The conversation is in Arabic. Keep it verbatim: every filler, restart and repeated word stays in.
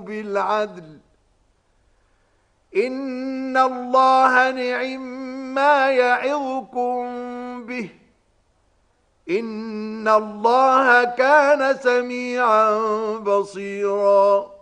بالعدل إن الله نعم ما يعظكم به إن الله كان سميعا بصيرا